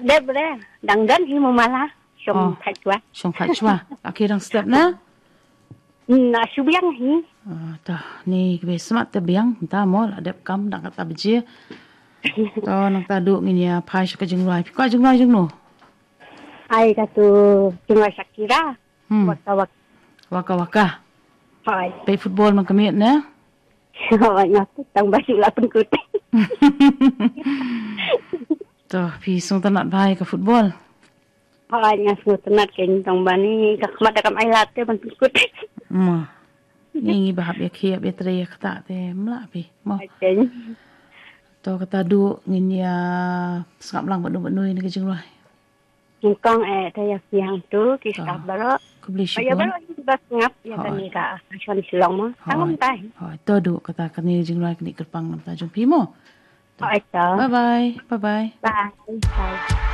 đẹp đấy đằng đến hi mà la xong thật quá xong phải chua khi đang step na na su biang hi ta ni be smart ta biang ta mo la dep kam dang ta bje to nang ta du ngi ya phai ka jing rai ka jing rai jing no ai ka tu cuma Shakira wak waka waka hai pe football man kami na hai na tang ba sila pengkut to pi song ta nat bai ka football hai na su tenat ken tang ba ni ka khmat kam ai lat te ban pengkut ma ngi ba hab ya khia be tre ya ta te mla pi mo ken to ka ta du ngi ya sap lang ba du ba nui ni ka jing rai kong te ya siang tu ki sta baro ko bli shi ya ko baro bas ngap ya kan ni ka shon silong mo tangom tai hai to du ka ta ka ni jing rai ka ni ka pang nam ta jong pi mo hai ta bye bye bye